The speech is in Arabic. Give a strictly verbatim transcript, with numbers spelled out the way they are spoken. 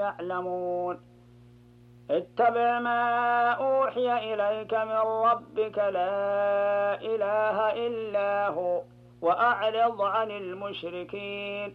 يعلمون اتبع ما أوحي إليك من ربك لا إله إلا هو وأعرض عن المشركين